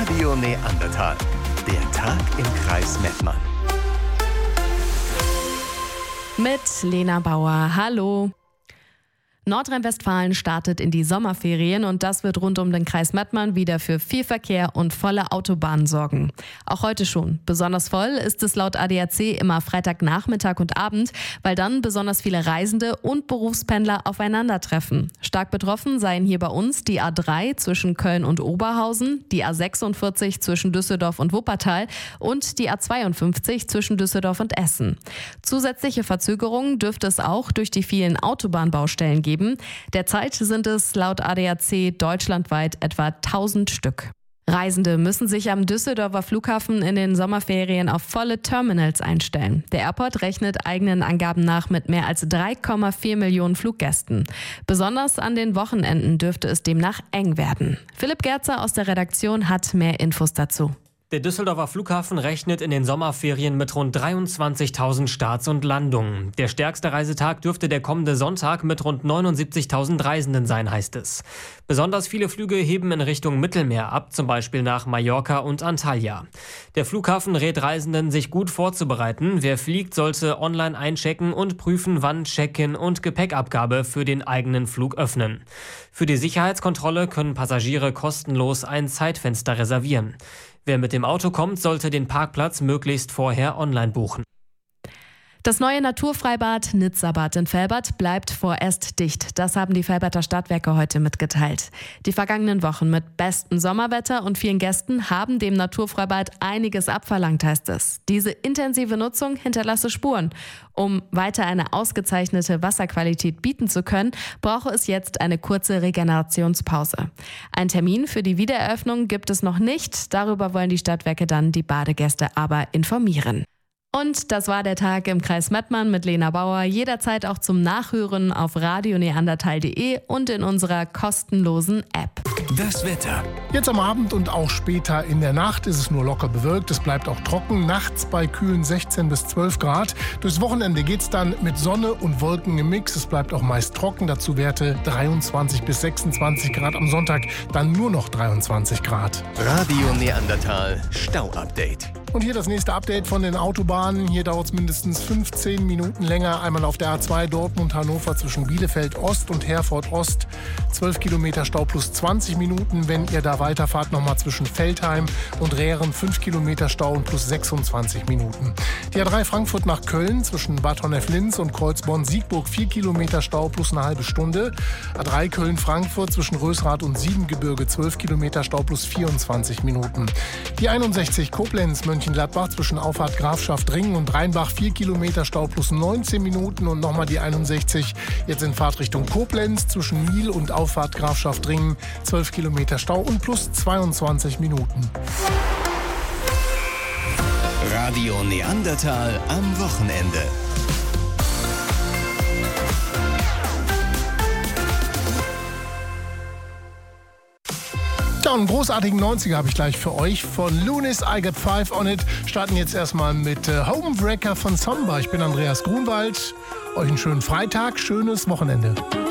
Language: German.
Radio Neandertal. Der Tag im Kreis Mettmann. Mit Lena Bauer. Hallo. Nordrhein-Westfalen startet in die Sommerferien und das wird rund um den Kreis Mettmann wieder für viel Verkehr und volle Autobahnen sorgen. Auch heute schon. Besonders voll ist es laut ADAC immer Freitagnachmittag und Abend, weil dann besonders viele Reisende und Berufspendler aufeinandertreffen. Stark betroffen seien hier bei uns die A3 zwischen Köln und Oberhausen, die A46 zwischen Düsseldorf und Wuppertal und die A52 zwischen Düsseldorf und Essen. Zusätzliche Verzögerungen dürfte es auch durch die vielen Autobahnbaustellen geben. Derzeit sind es laut ADAC deutschlandweit etwa 1000 Stück. Reisende müssen sich am Düsseldorfer Flughafen in den Sommerferien auf volle Terminals einstellen. Der Airport rechnet eigenen Angaben nach mit mehr als 3,4 Millionen Fluggästen. Besonders an den Wochenenden dürfte es demnach eng werden. Philipp Gerzer aus der Redaktion hat mehr Infos dazu. Der Düsseldorfer Flughafen rechnet in den Sommerferien mit rund 23.000 Starts und Landungen. Der stärkste Reisetag dürfte der kommende Sonntag mit rund 79.000 Reisenden sein, heißt es. Besonders viele Flüge heben in Richtung Mittelmeer ab, zum Beispiel nach Mallorca und Antalya. Der Flughafen rät Reisenden, sich gut vorzubereiten. Wer fliegt, sollte online einchecken und prüfen, wann Check-in und Gepäckabgabe für den eigenen Flug öffnen. Für die Sicherheitskontrolle können Passagiere kostenlos ein Zeitfenster reservieren. Wer mit dem Auto kommt, sollte den Parkplatz möglichst vorher online buchen. Das neue Naturfreibad Nitzabad in Velbert bleibt vorerst dicht. Das haben die Velberter Stadtwerke heute mitgeteilt. Die vergangenen Wochen mit bestem Sommerwetter und vielen Gästen haben dem Naturfreibad einiges abverlangt, heißt es. Diese intensive Nutzung hinterlasse Spuren. Um weiter eine ausgezeichnete Wasserqualität bieten zu können, brauche es jetzt eine kurze Regenerationspause. Ein Termin für die Wiedereröffnung gibt es noch nicht. Darüber wollen die Stadtwerke dann die Badegäste aber informieren. Und das war der Tag im Kreis Mettmann mit Lena Bauer. Jederzeit auch zum Nachhören auf radioneandertal.de und in unserer kostenlosen App. Das Wetter. Jetzt am Abend und auch später in der Nacht ist es nur locker bewölkt. Es bleibt auch trocken. Nachts bei kühlen 16 bis 12 Grad. Durchs Wochenende geht es dann mit Sonne und Wolken im Mix. Es bleibt auch meist trocken. Dazu Werte 23 bis 26 Grad. Am Sonntag dann nur noch 23 Grad. Radio Neandertal Stau-Update. Und hier das nächste Update von den Autobahnen. Hier dauert es mindestens 15 Minuten länger. Einmal auf der A2 Dortmund-Hannover zwischen Bielefeld Ost und Herford Ost. 12 Kilometer Stau plus 20 Minuten. Wenn ihr da weiterfahrt, nochmal zwischen Veltheim und Rehren 5 Kilometer Stau und plus 26 Minuten. Die A3 Frankfurt nach Köln zwischen Bad Honnef-Linz und Kreuzborn-Siegburg 4 Kilometer Stau plus eine halbe Stunde. A3 Köln-Frankfurt zwischen Rösrath und Siebengebirge 12 Kilometer Stau plus 24 Minuten. Die 61 Koblenz-Mönchengladbach zwischen Auffahrt Grafschaft-Ringen und Rheinbach 4 Kilometer Stau plus 19 Minuten und nochmal die 61 jetzt in Fahrtrichtung Koblenz zwischen Miel und Auffahrt Grafschaft-Ringen 12 Kilometer Stau und plus 22 Minuten. Radio Neandertal am Wochenende. Ja, einen großartigen 90er habe ich gleich für euch. Von Lunis, I Got Five on It. Starten jetzt erstmal mit Homebreaker von Samba. Ich bin Andreas Grunwald. Euch einen schönen Freitag, schönes Wochenende.